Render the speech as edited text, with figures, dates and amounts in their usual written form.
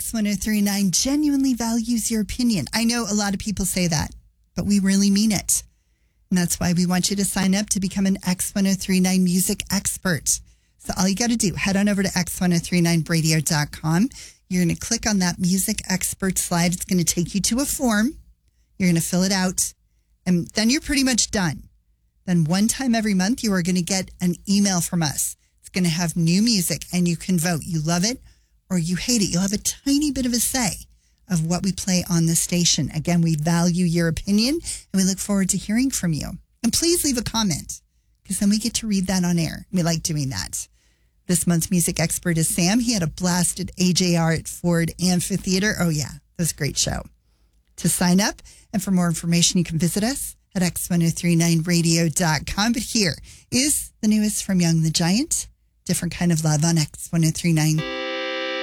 X1039 genuinely values your opinion. I know a lot of people say that, but we really mean it. And that's why we want you to sign up to become an X1039 music expert. So all you got to do, head on over to x1039radio.com. You're going to click on that music expert slide. It's going to take you to a form. You're going to fill it out. And then you're pretty much done. Then one time every month, you are going to get an email from us. It's going to have new music and you can vote. You love it or you hate it. You'll have a tiny bit of a say of what we play on the station. Again, we value your opinion and we look forward to hearing from you. And please leave a comment because then we get to read that on air. We like doing that. This month's music expert is Sam. He had a blast at AJR at Ford Amphitheater. Oh, yeah, that was a great show. To sign up and for more information, you can visit us at x1039radio.com. But here is the newest from Young the Giant, Different Kind of Love on X1039.